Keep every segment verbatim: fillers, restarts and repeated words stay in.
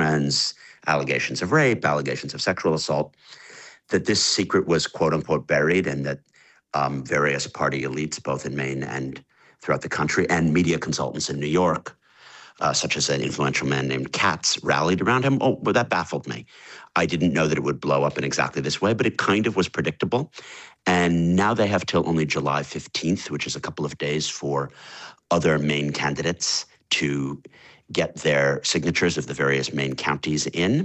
boyfriends, allegations of rape, allegations of sexual assault, that this secret was quote unquote buried, and that um, various party elites, both in Maine and throughout the country, and media consultants in New York, uh, such as an influential man named Katz, rallied around him. Oh, well, that baffled me. I didn't know that it would blow up in exactly this way, but it kind of was predictable. And now they have till only July fifteenth, which is a couple of days, for other Maine candidates to get their signatures of the various Maine counties in,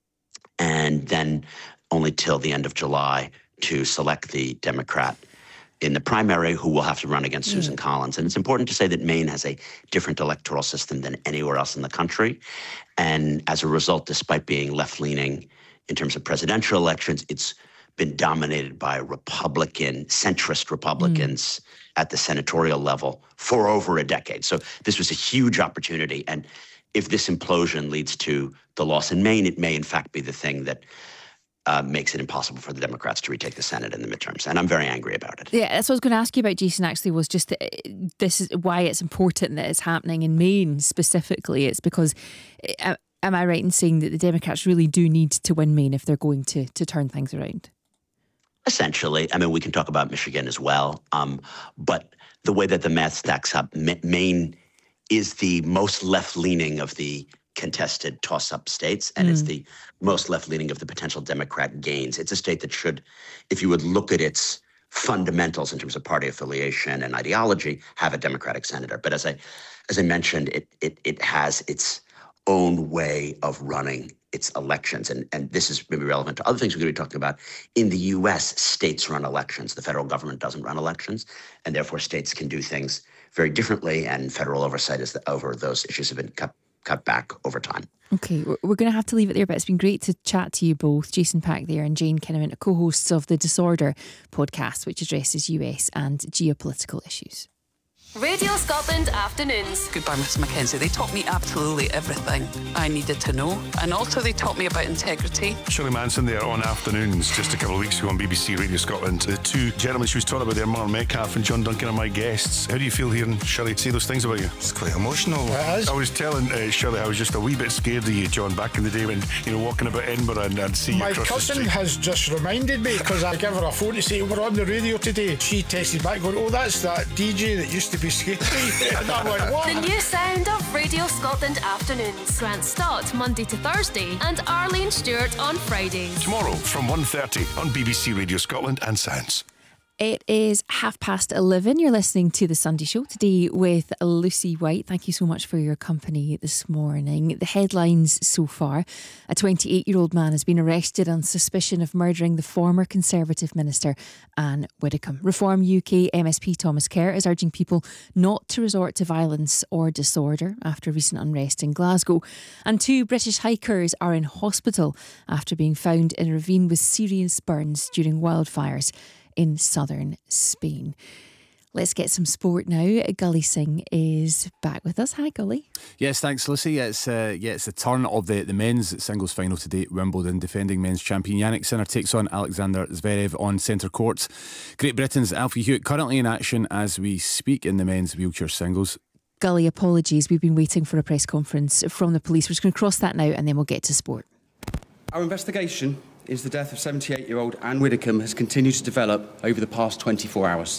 and then only till the end of July to select the Democrat in the primary who will have to run against mm. Susan Collins. And it's important to say that Maine has a different electoral system than anywhere else in the country. And as a result, despite being left-leaning in terms of presidential elections, it's been dominated by Republican, centrist Republicans mm. at the senatorial level for over a decade. So this was a huge opportunity. And if this implosion leads to the loss in Maine, it may in fact be the thing that Uh, makes it impossible for the Democrats to retake the Senate in the midterms. And I'm very angry about it. Yeah, that's what I was going to ask you about, Jason, actually, was just that this is why it's important that it's happening in Maine specifically. It's because, uh, am I right in saying that the Democrats really do need to win Maine if they're going to, to turn things around? Essentially. I mean, we can talk about Michigan as well. Um, but the way that the math stacks up, Ma- Maine is the most left-leaning of the contested toss-up states, and mm. it's the most left-leaning of the potential Democrat gains. It's a state that should, if you would look at its fundamentals in terms of party affiliation and ideology, have a Democratic senator. But as I, as I mentioned, it it it has its own way of running its elections, and and this is maybe relevant to other things we're going to be talking about. In the U S, states run elections. The federal government doesn't run elections, and therefore states can do things very differently, and federal oversight is the, over those issues have been cut cut back over time. Okay, we're going to have to leave it there, but it's been great to chat to you both. Jason Pack there and Jane Kinnaman, co-hosts of the Disorder podcast, which addresses U S and geopolitical issues. Radio Scotland Afternoons. Goodbye, Miss Mackenzie. They taught me absolutely everything I needed to know. And also they taught me about integrity. Shirley Manson there on Afternoons just a couple of weeks ago on B B C Radio Scotland. The two gentlemen she was talking about there, Mark Metcalf and John Duncan, are my guests. How do you feel hearing Shirley say those things about you? It's quite emotional. It is. I was telling uh, Shirley I was just a wee bit scared of you, John, back in the day when, you know, walking about Edinburgh and, and see my you across the cousin street. has just reminded me, because I gave her a phone to say we're on the radio today. She texted back going, oh, that's that D J that used to be skating. And I'm like, what? The new sound of Radio Scotland Afternoons. Grant Stott, Monday to Thursday, and Arlene Stewart on Fridays. Tomorrow from one thirty on B B C Radio Scotland and Sounds. It is half past eleven. You're listening to The Sunday Show today with Lucy White. Thank you so much for your company this morning. The headlines so far: a twenty-eight-year-old man has been arrested on suspicion of murdering the former Conservative Minister Anne Widdecombe. Reform U K M S P Thomas Kerr is urging people not to resort to violence or disorder after recent unrest in Glasgow. And two British hikers are in hospital after being found in a ravine with serious burns during wildfires in southern Spain. Let's get some sport now. Gully Singh is back with us. Hi, Gully. Yes, thanks, Lucy. It's uh, yeah, it's the turn of the, the men's singles final today at Wimbledon. Defending men's champion Yannick Sinner takes on Alexander Zverev on centre court. Great Britain's Alfie Hewitt currently in action as we speak in the men's wheelchair singles. Gully, apologies. We've been waiting for a press conference from the police. We're just going to cross that now and then we'll get to sport. Our investigation is the death of seventy-eight-year-old Anne Widdecombe has continued to develop over the past twenty-four hours.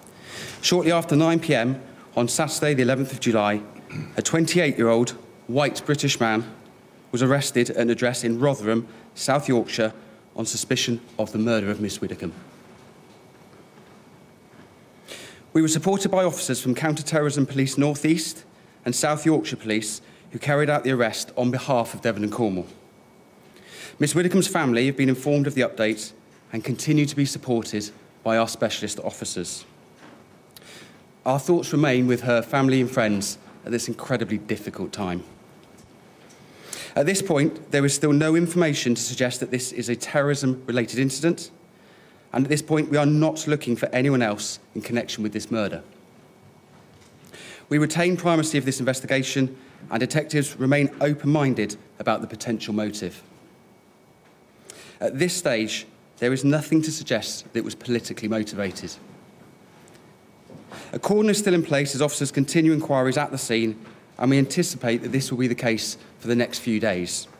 Shortly after nine p.m. on Saturday the eleventh of July, a twenty-eight-year-old white British man was arrested at an address in Rotherham, South Yorkshire, on suspicion of the murder of Miss Widdecombe. We were supported by officers from Counter-Terrorism Police North East and South Yorkshire Police who carried out the arrest on behalf of Devon and Cornwall. Miss Widdecombe's family have been informed of the update and continue to be supported by our specialist officers. Our thoughts remain with her family and friends at this incredibly difficult time. At this point, there is still no information to suggest that this is a terrorism-related incident, and at this point, we are not looking for anyone else in connection with this murder. We retain primacy of this investigation, and detectives remain open-minded about the potential motive. At this stage, there is nothing to suggest that it was politically motivated. A cordon is still in place as officers continue inquiries at the scene, and we anticipate that this will be the case for the next few days.